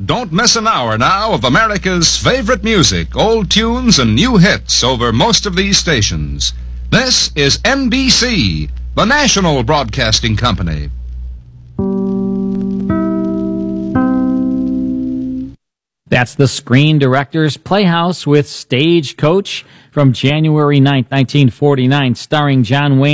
Don't miss an hour now of America's favorite music, old tunes and new hits over most of these stations. This is NBC, the national broadcasting company. That's the Screen Directors Playhouse with Stagecoach from January 9th, 1949, starring John Wayne.